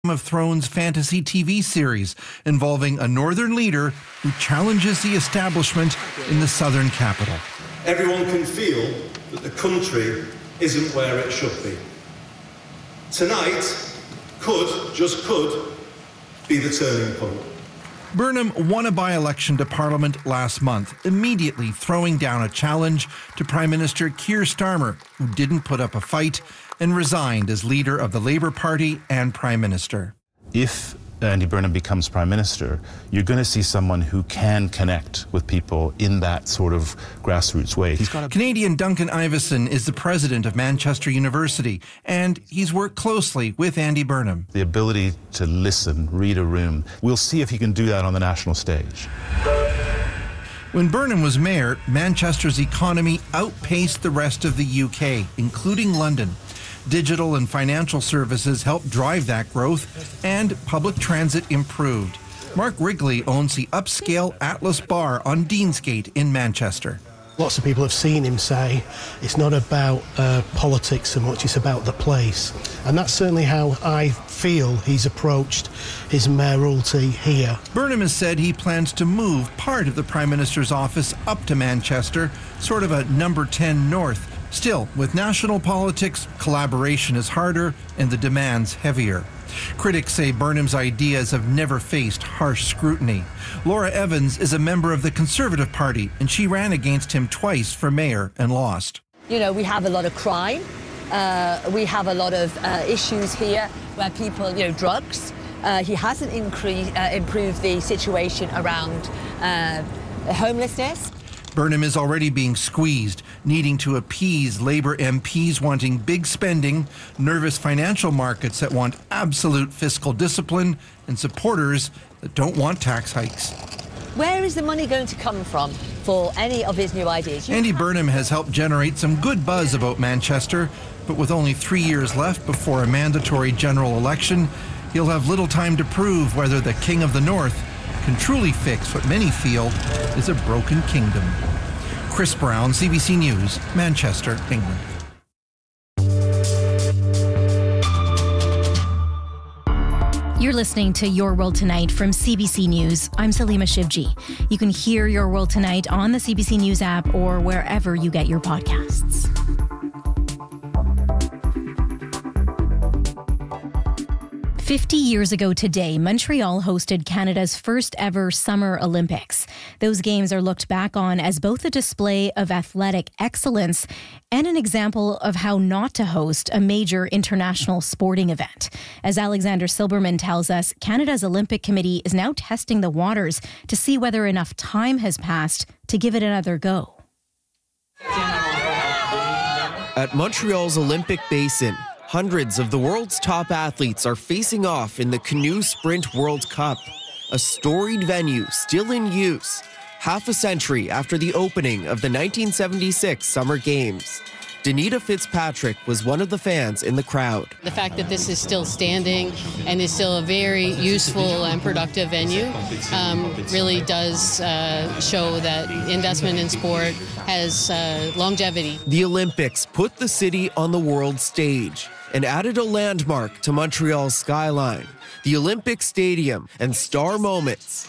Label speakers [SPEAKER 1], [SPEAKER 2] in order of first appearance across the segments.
[SPEAKER 1] of Thrones fantasy TV series involving a northern leader who challenges the establishment in the southern capital.
[SPEAKER 2] Everyone can feel that the country isn't where it should be. Tonight just could, be the turning point.
[SPEAKER 1] Burnham won a by-election to Parliament last month, immediately throwing down a challenge to Prime Minister Keir Starmer, who didn't put up a fight and resigned as leader of the Labour Party and Prime Minister.
[SPEAKER 3] If Andy Burnham becomes Prime Minister, you're going to see someone who can connect with people in that sort of grassroots way.
[SPEAKER 1] Canadian Duncan Iveson is the president of Manchester University, and he's worked closely with Andy Burnham.
[SPEAKER 3] The ability to listen, read a room. We'll see if he can do that on the national stage.
[SPEAKER 1] When Burnham was mayor, Manchester's economy outpaced the rest of the UK, including London. Digital and financial services helped drive that growth, and public transit improved. Mark Wrigley owns the upscale Atlas Bar on Deansgate in Manchester.
[SPEAKER 4] Lots of people have seen him say it's not about politics so much, it's about the place. And that's certainly how I feel he's approached his mayoralty here.
[SPEAKER 1] Burnham has said he plans to move part of the Prime Minister's office up to Manchester, sort of a number 10 north. Still, with national politics, collaboration is harder and the demands heavier. Critics say Burnham's ideas have never faced harsh scrutiny. Laura Evans is a member of the Conservative Party, and she ran against him twice for mayor and lost.
[SPEAKER 5] You know, we have a lot of crime. We have a lot of issues here where people, drugs. He hasn't improved the situation around homelessness.
[SPEAKER 1] Burnham is already being squeezed, needing to appease Labour MPs wanting big spending, nervous financial markets that want absolute fiscal discipline, and supporters that don't want tax hikes.
[SPEAKER 5] Where is the money going to come from for any of his new ideas?
[SPEAKER 1] Andy Burnham has helped generate some good buzz about Manchester, but with only 3 years left before a mandatory general election, he'll have little time to prove whether the King of the North can truly fix what many feel is a broken kingdom. Chris Brown, CBC News, Manchester, England.
[SPEAKER 6] You're listening to Your World Tonight from CBC News. I'm Salima Shivji. You can hear Your World Tonight on the CBC News app or wherever you get your podcasts. 50 years ago today, Montreal hosted Canada's first ever Summer Olympics. Those games are looked back on as both a display of athletic excellence and an example of how not to host a major international sporting event. As Alexander Silberman tells us, Canada's Olympic Committee is now testing the waters to see whether enough time has passed to give it another go.
[SPEAKER 7] At Montreal's Olympic Basin, hundreds of the world's top athletes are facing off in the Canoe Sprint World Cup, a storied venue still in use, half a century after the opening of the 1976 Summer Games. Danita Fitzpatrick was one of the fans in the crowd.
[SPEAKER 8] The fact that this is still standing and is still a very useful and productive venue really does show that investment in sport has longevity.
[SPEAKER 7] The Olympics put the city on the world stage and added a landmark to Montreal's skyline, the Olympic Stadium and star moments.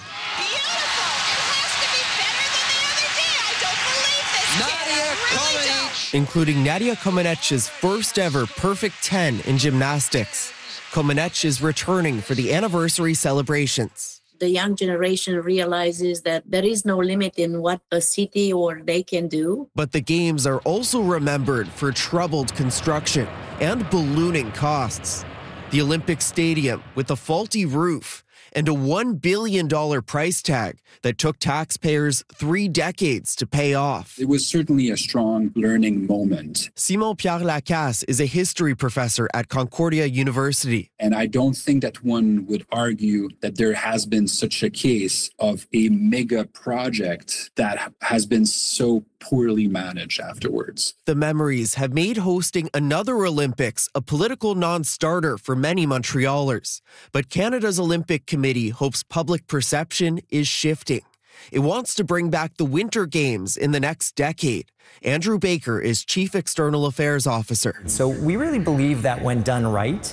[SPEAKER 7] Including Nadia Comaneci's first ever perfect 10 in gymnastics. Comaneci is returning for the anniversary celebrations.
[SPEAKER 9] The young generation realizes that there is no limit in what a city or they can do.
[SPEAKER 7] But the games are also remembered for troubled construction and ballooning costs. The Olympic Stadium with a faulty roof and a $1 billion price tag that took taxpayers 3 decades to pay off.
[SPEAKER 10] It was certainly a strong learning moment.
[SPEAKER 7] Simon-Pierre Lacasse is a history professor at Concordia University.
[SPEAKER 10] And I don't think that one would argue that there has been such a case of a mega project that has been so poorly managed afterwards.
[SPEAKER 7] The memories have made hosting another Olympics a political non-starter for many Montrealers. But Canada's Olympic Committee hopes public perception is shifting. It wants to bring back the Winter Games in the next decade. Andrew Baker is Chief External Affairs Officer.
[SPEAKER 11] So we really believe that when done right,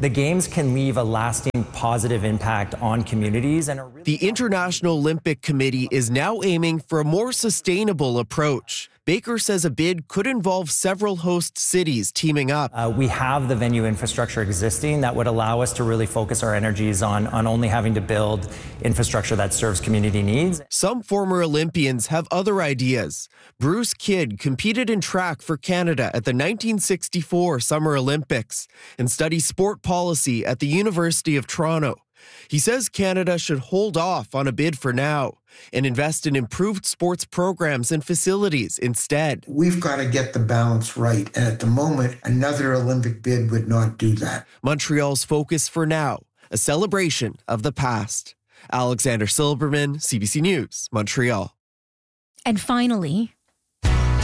[SPEAKER 11] The games can leave a lasting positive impact on communities. And
[SPEAKER 7] the International Olympic Committee is now aiming for a more sustainable approach. Baker says a bid could involve several host cities teaming up.
[SPEAKER 11] We have the venue infrastructure existing that would allow us to really focus our energies on only having to build infrastructure that serves community needs.
[SPEAKER 7] Some former Olympians have other ideas. Bruce Kidd competed in track for Canada at the 1964 Summer Olympics and studied sport policy at the University of Toronto. He says Canada should hold off on a bid for now and invest in improved sports programs and facilities instead.
[SPEAKER 12] We've got to get the balance right. And at the moment, another Olympic bid would not do that.
[SPEAKER 7] Montreal's focus for now, a celebration of the past. Alexander Silberman, CBC News, Montreal.
[SPEAKER 6] And finally,